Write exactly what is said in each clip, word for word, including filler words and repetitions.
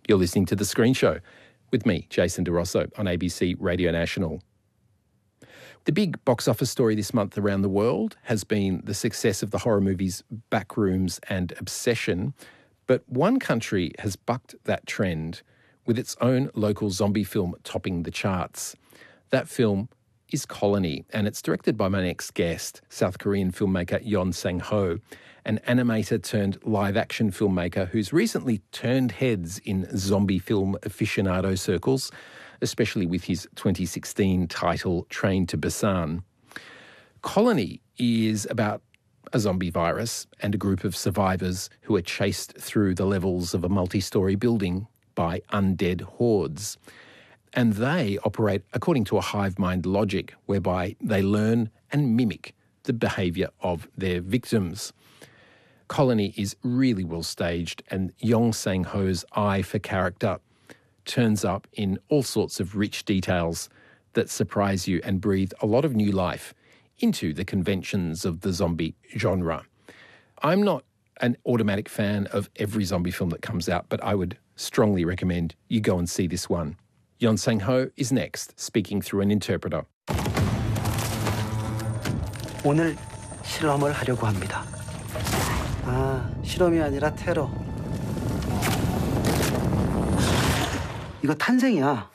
You're listening to The Screen Show with me, Jason DeRosso, on A B C Radio National. The big box office story this month around the world has been the success of the horror movies Backrooms and Obsession, but one country has bucked that trend with its own local zombie film topping the charts. That film is Colony, and it's directed by my next guest, South Korean filmmaker Yeon Sang-ho, an animator turned live-action filmmaker who's recently turned heads in zombie film aficionado circles, especially with his twenty sixteen title Train to Busan. Colony is about a zombie virus and a group of survivors who are chased through the levels of a multi-storey building by undead hordes. And they operate according to a hive mind logic whereby they learn and mimic the behaviour of their victims. Colony is really well staged, and Yeon Sang-ho's eye for character turns up in all sorts of rich details that surprise you and breathe a lot of new life into the conventions of the zombie genre. I'm not an automatic fan of every zombie film that comes out, but I would strongly recommend you go and see this one. Yeon Sang-ho is next, speaking through an interpreter. 오늘 실험을 하려고 합니다. 아, 실험이 아니라 테러. 이거 탄생이야.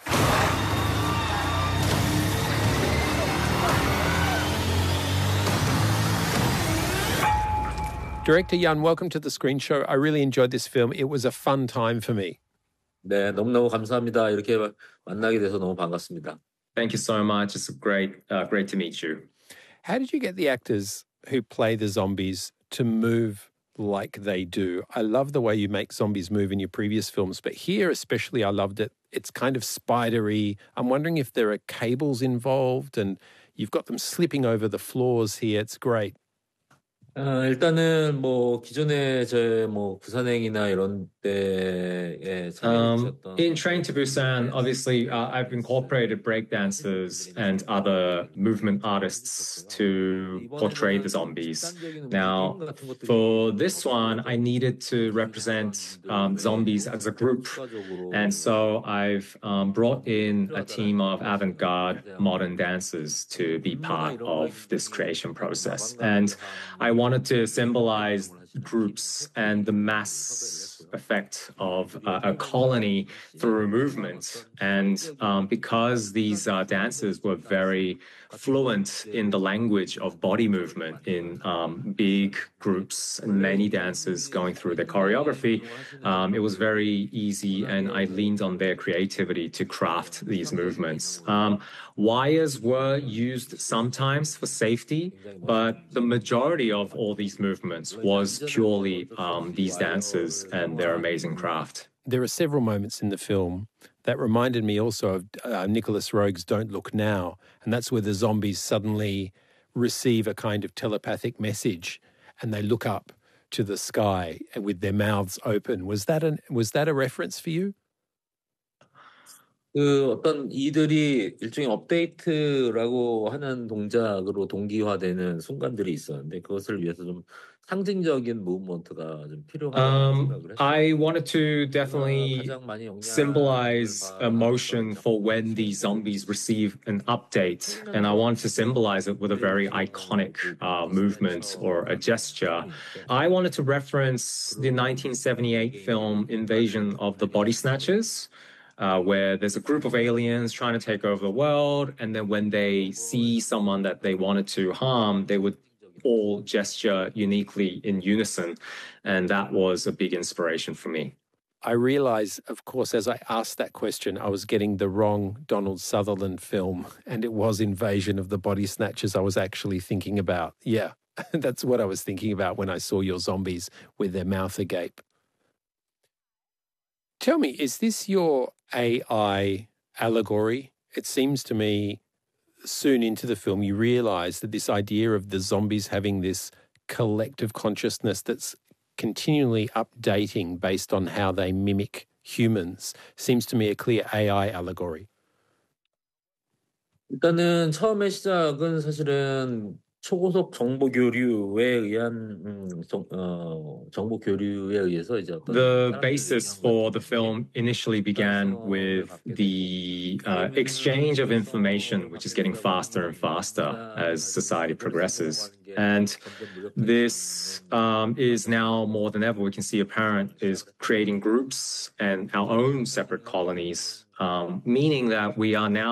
Director Yeon, welcome to The Screen Show. I really enjoyed this film. It was a fun time for me. 네, 너무너무 감사합니다. 이렇게 만나게 돼서 너무 반갑습니다. Thank you so much. It's great, uh, great to meet you. How did you get the actors who play the zombies to move like they do? I love the way you make zombies move in your previous films, but here especially I loved it. It's kind of spidery. I'm wondering if there are cables involved and you've got them slipping over the floors here. It's great. 어, 일단은 뭐 기존에 제 뭐 부산행이나 이런 때에 Um, in Train to Busan, obviously, uh, I've incorporated breakdancers and other movement artists to portray the zombies. Now, for this one, I needed to represent um, zombies as a group. And so I've um, brought in a team of avant-garde modern dancers to be part of this creation process. And I wanted to symbolize groups and the mass effect of uh, a colony through movement. And um, because these uh, dancers were very fluent in the language of body movement in um, big groups and many dancers going through their choreography, um, it was very easy, and I leaned on their creativity to craft these movements. Um, wires were used sometimes for safety, but the majority of all these movements was purely um, these dancers and their amazing craft. There are several moments in the film that reminded me also of uh, Nicholas Roeg's Don't Look Now, and that's where the zombies suddenly receive a kind of telepathic message and they look up to the sky with their mouths open. Was that an, was that a reference for you? 그 어떤 이들이 일종의 업데이트라고 하는 동작으로 동기화되는 순간들이 있었는데 그것을 위해서 좀 상징적인 무브먼트가 좀 필요하다고 생각을 했어요. I wanted to definitely symbolize emotion for when these zombies receive an update, and I wanted to symbolize it with a very iconic uh, movement or a gesture. I wanted to reference the nineteen seventy-eight film Invasion of the Body Snatchers. Uh, where there's a group of aliens trying to take over the world, and then when they see someone that they wanted to harm, they would all gesture uniquely in unison, and that was a big inspiration for me. I realised, of course, as I asked that question, I was getting the wrong Donald Sutherland film, and it was Invasion of the Body Snatchers I was actually thinking about. Yeah, that's what I was thinking about when I saw your zombies with their mouth agape. Tell me, is this your A I allegory? It seems to me soon into the film you realise that this idea of the zombies having this collective consciousness that's continually updating based on how they mimic humans seems to me a clear A I allegory. 일단은 처음에 시작은 사실은 초고속 정보 교류에 의한 음, 정, 어, 정보 교류에 의해서 이제 어떤 The basis for the film initially began with the uh, exchange of information, which is getting faster and faster as society progresses. And this um, is now more than ever, we can see apparent, is creating groups and our own separate colonies, um, meaning that we are now